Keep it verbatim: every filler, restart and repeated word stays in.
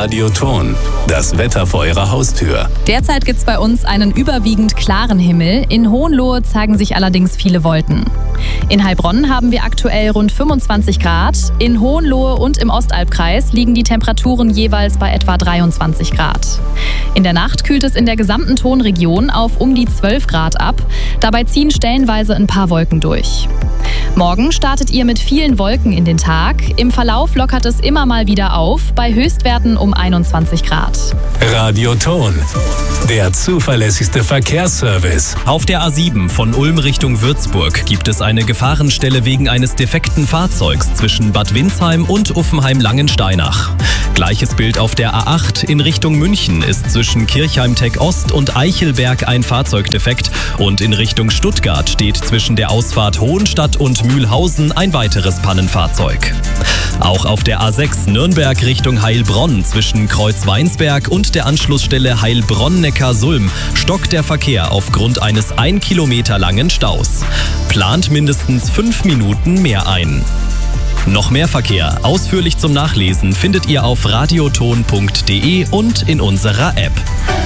Radioton, das Wetter vor Ihrer Haustür. Derzeit gibt es bei uns einen überwiegend klaren Himmel. In Hohenlohe zeigen sich allerdings viele Wolken. In Heilbronn haben wir aktuell rund fünfundzwanzig Grad. In Hohenlohe und im Ostalbkreis liegen die Temperaturen jeweils bei etwa dreiundzwanzig Grad. In der Nacht kühlt es in der gesamten Tonregion auf um die zwölf Grad ab. Dabei ziehen stellenweise ein paar Wolken durch. Morgen startet ihr mit vielen Wolken in den Tag. Im Verlauf lockert es immer mal wieder auf, bei Höchstwerten um einundzwanzig Grad. Radioton, der zuverlässigste Verkehrsservice. Auf der A sieben von Ulm Richtung Würzburg gibt es eine Gefahrenstelle wegen eines defekten Fahrzeugs zwischen Bad Windsheim und Uffenheim-Langensteinach. Gleiches Bild auf der A acht in Richtung München ist zwischen Kirchheim-Tech Ost und Eichelberg ein Fahrzeug defekt und in Richtung Stuttgart steht zwischen der Ausfahrt Hohenstadt und Mühlhausen ein weiteres Pannenfahrzeug. Auch auf der A sechs Nürnberg Richtung Heilbronn zwischen Kreuzweinsberg und der Anschlussstelle Heilbronn-Neckar-Sulm stockt der Verkehr aufgrund eines ein Kilometer langen Staus. Plant mindestens fünf Minuten mehr ein. Noch mehr Verkehr, ausführlich zum Nachlesen, findet ihr auf radioton punkt de und in unserer App.